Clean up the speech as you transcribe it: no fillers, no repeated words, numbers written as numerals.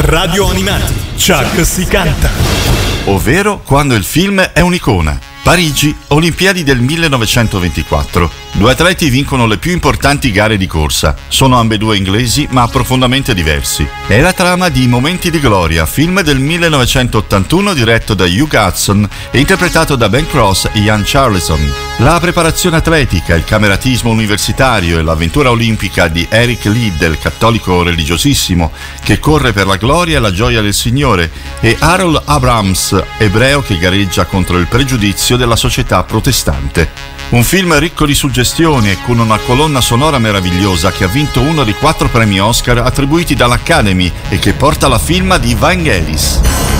Radio Animati, Chuck si canta. Ovvero quando il film è un'icona. Parigi, Olimpiadi del 1924. Due atleti vincono le più importanti gare di corsa. Sono ambedue inglesi, ma profondamente diversi. È la trama di Momenti di gloria, film del 1981 diretto da Hugh Hudson e interpretato da Ben Cross e Ian Charleson. La preparazione atletica, il cameratismo universitario e l'avventura olimpica di Eric Liddell, cattolico religiosissimo, che corre per la gloria e la gioia del Signore, e Harold Abrams, ebreo che gareggia contro il pregiudizio della società protestante. Un film ricco di suggestioni e con una colonna sonora meravigliosa che ha vinto uno dei 4 premi Oscar attribuiti dall'Academy e che porta la firma di Vangelis.